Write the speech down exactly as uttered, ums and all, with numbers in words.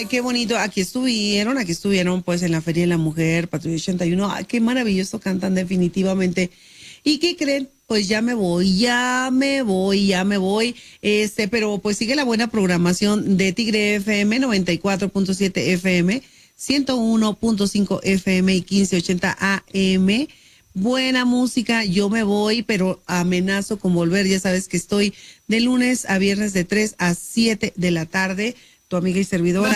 Ay, qué bonito. Aquí estuvieron, aquí estuvieron pues en la Feria de la Mujer, Patrulla ochenta y uno. Ay, qué maravilloso cantan definitivamente. ¿Y qué creen? Pues ya me voy, ya me voy, ya me voy. Este, pero pues sigue la buena programación de Tigre F M noventa y cuatro punto siete F M, ciento uno punto cinco F M y quince ochenta A M. Buena música, yo me voy, pero amenazo con volver. Ya sabes que estoy de lunes a viernes de tres a siete de la tarde. Tu amiga y servidora.